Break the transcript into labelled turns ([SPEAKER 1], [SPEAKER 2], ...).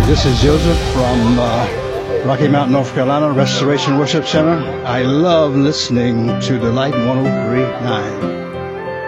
[SPEAKER 1] This is Joseph from Rocky Mount, North Carolina, Restoration Worship Center. I love listening to the Light 103.9.